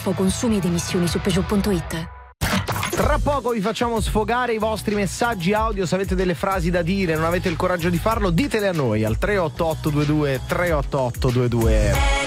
info consumi ed emissioni su Peugeot.it. Tra poco vi facciamo sfogare i vostri messaggi audio. Se avete delle frasi da dire, non avete il coraggio di farlo, ditele a noi al 388 22 388 22.